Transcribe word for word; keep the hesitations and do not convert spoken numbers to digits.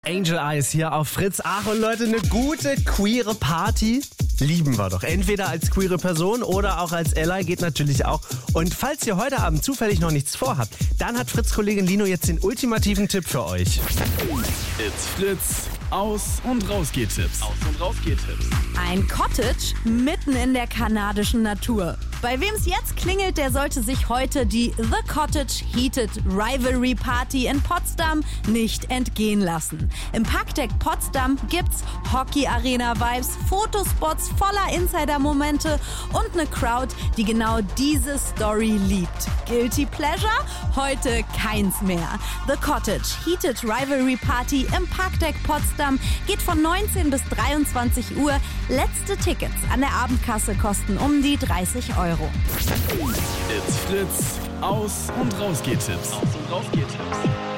Angel Eyes hier auf Fritz. Ach und Leute, eine gute queere Party lieben wir doch. Entweder als queere Person oder auch als Ally, geht natürlich auch. Und falls ihr heute Abend zufällig noch nichts vorhabt, dann hat Fritz-Kollegin Lino jetzt den ultimativen Tipp für euch. It's Fritz. Aus- und Rausgehtipps. Aus- und Rausgehtipps. Ein Cottage mitten in der kanadischen Natur. Bei wem es jetzt klingelt, der sollte sich heute die The Cottage Heated Rivalry Party in Potsdam nicht entgehen lassen. Im Parkdeck Potsdam gibt's Hockey-Arena-Vibes, Fotospots voller Insider-Momente und eine Crowd, die genau diese Story liebt. Guilty Pleasure? Heute keins mehr. The Cottage Heated Rivalry Party im Parkdeck Potsdam geht von neunzehn bis dreiundzwanzig Uhr. Letzte Tickets an der Abendkasse kosten um die dreißig Euro. It's Fritz. Aus- und Rausgehtipps. Aus- und Rausgehtipps.